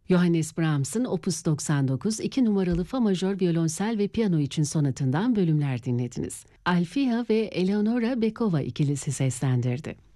Johannes Brahms'ın Opus 99 2 numaralı fa majör violonsel ve piyano için sonatından bölümler dinlediniz. Alfia ve Eleonora Bekova ikilisi seslendirdi.